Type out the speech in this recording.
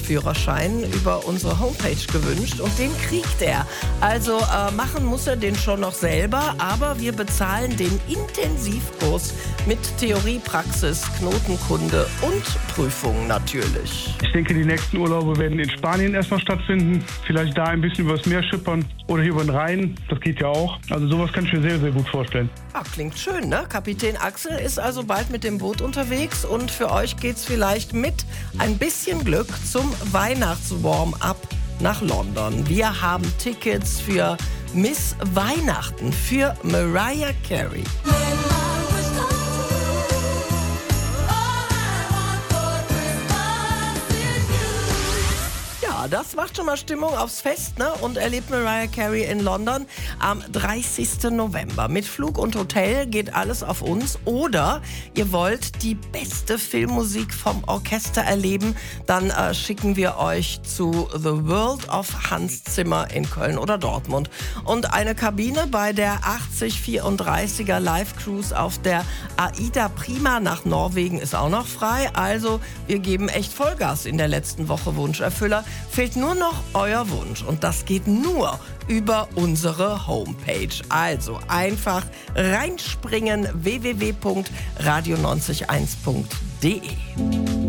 Bootsführerschein über unsere Homepage gewünscht und den kriegt er. Also machen muss er den schon noch selber, aber wir bezahlen den Intensivkurs mit Theorie, Praxis, Knotenkunde und Prüfungen natürlich. Ich denke, die nächsten Urlaube werden in Spanien erstmal stattfinden. Vielleicht da ein bisschen übers Meer schippern oder hier über den Rhein. Das geht ja auch. Also sowas kann ich mir sehr, sehr gut vorstellen. Ah, klingt schön, ne? Kapitän Axel ist also bald mit dem Boot unterwegs und für euch geht's vielleicht mit ein bisschen Glück zum Weihnachtswarm-up nach London. Wir haben Tickets für Miss Weihnachten für Mariah Carey. Das macht schon mal Stimmung aufs Fest, ne? Und erlebt Mariah Carey in London am 30. November. Mit Flug und Hotel geht alles auf uns. Oder ihr wollt die beste Filmmusik vom Orchester erleben, dann schicken wir euch zu The World of Hans Zimmer in Köln oder Dortmund. Und eine Kabine bei der 8034er Live Cruise auf der Aida Prima nach Norwegen ist auch noch frei. Also wir geben echt Vollgas in der letzten Woche Wunscherfüller. Fehlt nur noch euer Wunsch und das geht nur über unsere Homepage. Also einfach reinspringen www.radio901.de.